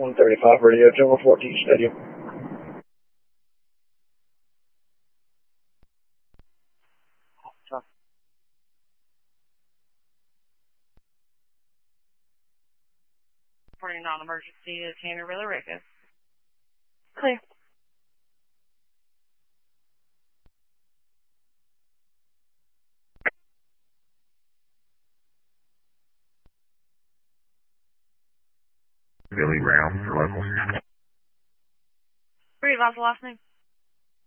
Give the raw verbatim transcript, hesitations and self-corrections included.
one thirty-five radio, General fourteen Stadium. Reporting non-emergency to Tanner Villarica. Clear. Billy Brown for local. Read the last name.